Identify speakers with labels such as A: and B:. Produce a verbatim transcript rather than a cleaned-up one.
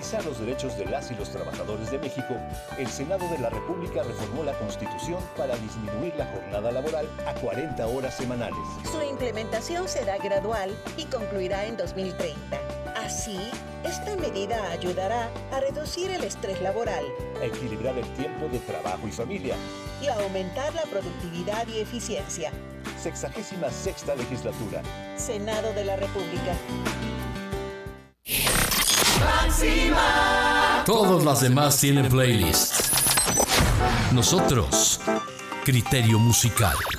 A: garantizar los derechos de las y los trabajadores de México, el Senado de la República reformó la Constitución para disminuir la jornada laboral a cuarenta horas semanales.
B: Su implementación será gradual y concluirá en dos mil treinta. Así, esta medida ayudará a reducir el estrés laboral,
A: a equilibrar el tiempo de trabajo y familia
B: y a aumentar la productividad y eficiencia.
A: Sexagésima sexta legislatura.
B: Senado de la República.
C: Máxima. Todos las demás tienen playlist. Nosotros, Criterio Musical.